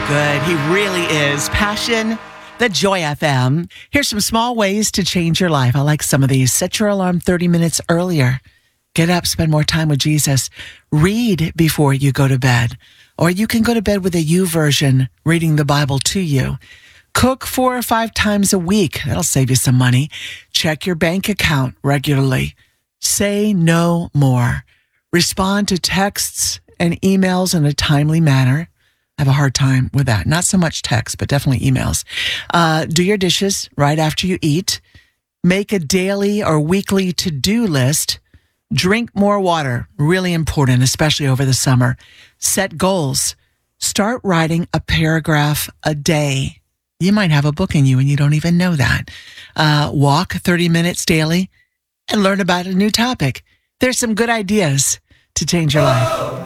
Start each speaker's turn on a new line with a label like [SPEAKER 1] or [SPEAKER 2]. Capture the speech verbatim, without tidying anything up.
[SPEAKER 1] good. He really is. Passion, the Joy F M. Here's some small ways to change your life. I like some of these. Set your alarm thirty minutes earlier. Get up, spend more time with Jesus. Read before you go to bed. Or you can go to bed with a U version, reading the Bible to you. Cook four or five times a week. That'll save you some money. Check your bank account regularly. Say no more. Respond to texts and emails in a timely manner. I have a hard time with that. Not so much text, but definitely emails. Uh, do your dishes right after you eat. Make a daily or weekly to-do list. Drink more water. Really important, especially over the summer. Set goals. Start writing a paragraph a day. You might have a book in you and you don't even know that. Uh, walk thirty minutes daily and learn about a new topic. There's some good ideas to change your life.